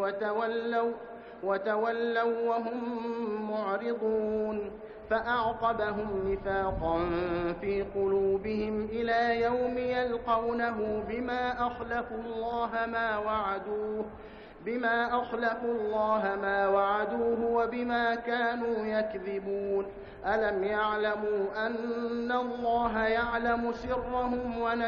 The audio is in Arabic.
وتولوا وهم معرضون فأعقبهم نفاقا في قلوبهم إلى يوم يلقونه بما أخلفوا الله ما وعدوه وبما كانوا يكذبون ألم يعلموا أن الله يعلم سرهم ونجواهم